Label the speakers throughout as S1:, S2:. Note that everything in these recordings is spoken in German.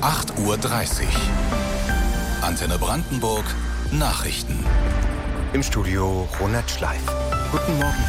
S1: 8:30 Uhr. Antenne Brandenburg Nachrichten.
S2: Im Studio Ronald Schleif. Guten Morgen.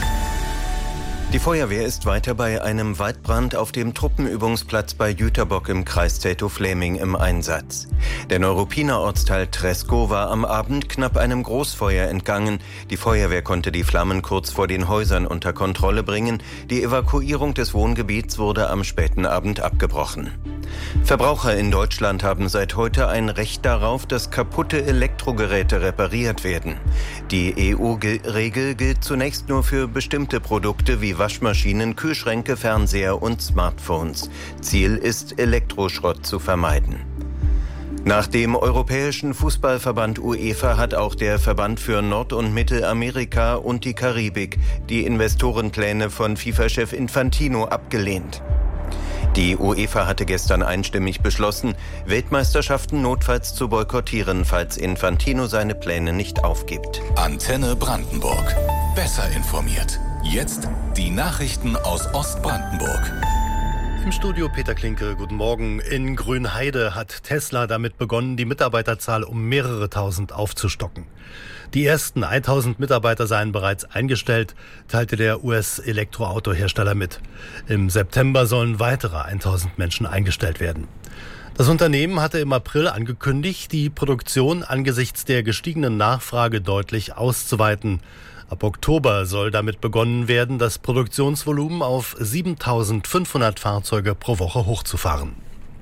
S2: Die Feuerwehr ist weiter bei einem Waldbrand auf dem Truppenübungsplatz bei Jüterbock im Kreis Zelltow-Fläming im Einsatz. Der Neuruppiner Ortsteil Treskow war am Abend knapp einem Großfeuer entgangen. Die Feuerwehr konnte die Flammen kurz vor den Häusern unter Kontrolle bringen. Die Evakuierung des Wohngebiets wurde am späten Abend abgebrochen. Verbraucher in Deutschland haben seit heute ein Recht darauf, dass kaputte Elektrogeräte repariert werden. Die EU-Regel gilt zunächst nur für bestimmte Produkte wie Waschmaschinen, Kühlschränke, Fernseher und Smartphones. Ziel ist, Elektroschrott zu vermeiden. Nach dem Europäischen Fußballverband UEFA hat auch der Verband für Nord- und Mittelamerika und die Karibik die Investorenpläne von FIFA-Chef Infantino abgelehnt. Die UEFA hatte gestern einstimmig beschlossen, Weltmeisterschaften notfalls zu boykottieren, falls Infantino seine Pläne nicht aufgibt.
S1: Antenne Brandenburg. Besser informiert. Jetzt die Nachrichten aus Ostbrandenburg.
S3: Im Studio Peter Klinke, guten Morgen. In Grünheide hat Tesla damit begonnen, die Mitarbeiterzahl um mehrere tausend aufzustocken. Die ersten 1000 Mitarbeiter seien bereits eingestellt, teilte der US-Elektroautohersteller mit. Im September sollen weitere 1000 Menschen eingestellt werden. Das Unternehmen hatte im April angekündigt, die Produktion angesichts der gestiegenen Nachfrage deutlich auszuweiten. Ab Oktober soll damit begonnen werden, das Produktionsvolumen auf 7.500 Fahrzeuge pro Woche hochzufahren.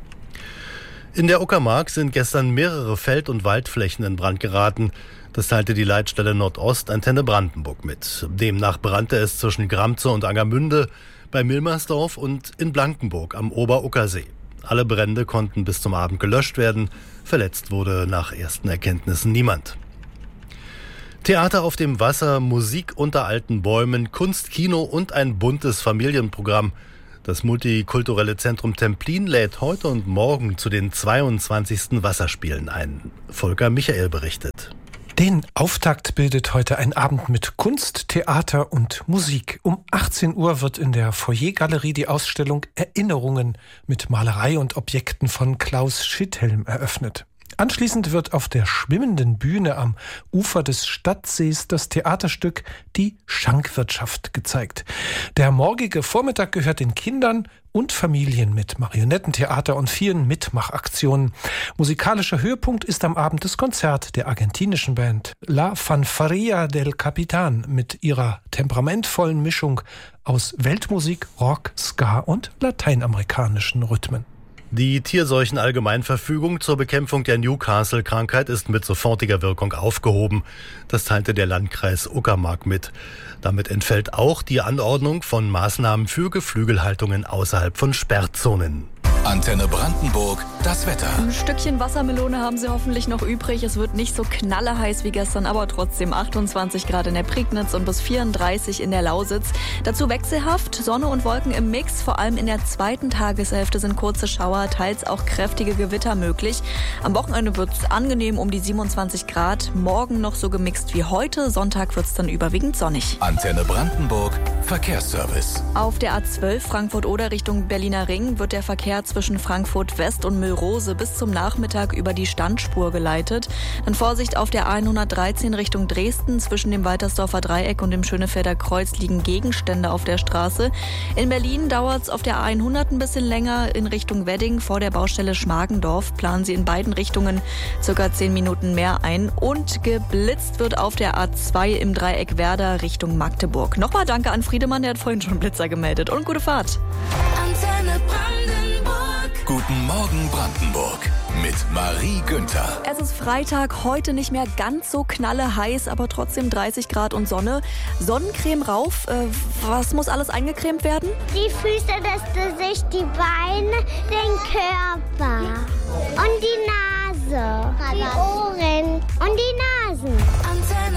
S3: In der Uckermark sind gestern mehrere Feld- und Waldflächen in Brand geraten. Das teilte die Leitstelle Nordost Antenne Brandenburg mit. Demnach brannte es zwischen Gramze und Angermünde, bei Milmersdorf und in Blankenburg am Oberuckersee. Alle Brände konnten bis zum Abend gelöscht werden. Verletzt wurde nach ersten Erkenntnissen niemand. Theater auf dem Wasser, Musik unter alten Bäumen, Kunst, Kino und ein buntes Familienprogramm. Das Multikulturelle Zentrum Templin lädt heute und morgen zu den 22. Wasserspielen ein. Volker Michael berichtet.
S4: Den Auftakt bildet heute ein Abend mit Kunst, Theater und Musik. Um 18 Uhr wird in der Foyergalerie die Ausstellung Erinnerungen mit Malerei und Objekten von Klaus Schitthelm eröffnet. Anschließend wird auf der schwimmenden Bühne am Ufer des Stadtsees das Theaterstück Die Schankwirtschaft gezeigt. Der morgige Vormittag gehört den Kindern und Familien mit Marionettentheater und vielen Mitmachaktionen. Musikalischer Höhepunkt ist am Abend das Konzert der argentinischen Band La Fanfarria del Capitán mit ihrer temperamentvollen Mischung aus Weltmusik, Rock, Ska und lateinamerikanischen Rhythmen.
S3: Die Tierseuchenallgemeinverfügung zur Bekämpfung der Newcastle-Krankheit ist mit sofortiger Wirkung aufgehoben. Das teilte der Landkreis Uckermark mit. Damit entfällt auch die Anordnung von Maßnahmen für Geflügelhaltungen außerhalb von Sperrzonen.
S1: Antenne Brandenburg, das Wetter.
S5: Ein Stückchen Wassermelone haben Sie hoffentlich noch übrig. Es wird nicht so knallerheiß wie gestern, aber trotzdem 28 Grad in der Prignitz und bis 34 in der Lausitz. Dazu wechselhaft, Sonne und Wolken im Mix. Vor allem in der zweiten Tageshälfte sind kurze Schauer, teils auch kräftige Gewitter möglich. Am Wochenende wird es angenehm um die 27 Grad. Morgen noch so gemixt wie heute. Sonntag wird es dann überwiegend sonnig.
S1: Antenne Brandenburg, Verkehrsservice.
S5: Auf der A12 Frankfurt-Oder Richtung Berliner Ring wird der Verkehr zwischen Frankfurt West und Müllrose bis zum Nachmittag über die Standspur geleitet. Dann Vorsicht auf der A113 Richtung Dresden. Zwischen dem Waltersdorfer Dreieck und dem Schönefelder Kreuz liegen Gegenstände auf der Straße. In Berlin dauert es auf der A100 ein bisschen länger. In Richtung Wedding vor der Baustelle Schmargendorf planen Sie in beiden Richtungen ca. 10 Minuten mehr ein. Und geblitzt wird auf der A2 im Dreieck Werder Richtung Magdeburg. Nochmal danke an Friedemann, der hat vorhin schon Blitzer gemeldet. Und gute Fahrt.
S1: Antenne Brandenburg. Guten Morgen Brandenburg mit Marie Günther.
S5: Es ist Freitag, heute nicht mehr ganz so knalleheiß, aber trotzdem 30 Grad und Sonne. Sonnencreme rauf. Was muss alles eingecremt werden?
S6: Die Füße, das Gesicht, die Beine, den Körper und die Nase, die Ohren und die Nasen.